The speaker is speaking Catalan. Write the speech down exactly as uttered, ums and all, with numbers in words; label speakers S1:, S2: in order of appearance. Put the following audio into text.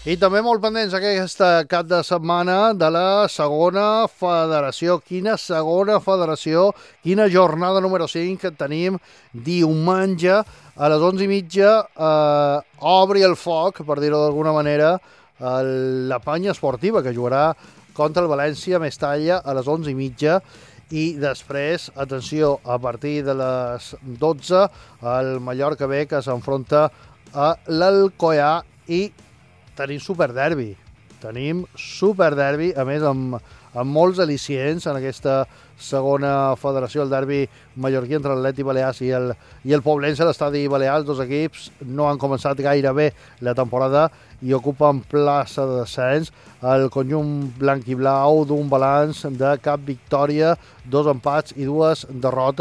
S1: I també molt pendents aquesta cap de setmana de la segona federació. Quina segona federació, quina jornada número cinc que tenim diumenge a les onze i mitja. Eh, obri el foc, per dir-ho d'alguna manera, la Panya Esportiva, que jugarà contra el València Mestalla a les onze i mitja. I després, atenció, a partir de les dotze, el Mallorca B, que s'enfronta a l'Alcoià, i tenim superderbi. Tenim superderbi, a més, amb, amb molts al·licients en aquesta segona federació, el derbi mallorquí entre l'Atleti Balears i el, i el Poblense a l'estadi Balear. Els dos equips no han començat gaire bé la temporada i ocupen plaça de descens. El conjunt blanc i blau d'un balanç de cap victòria, dos empats i dues derrotes.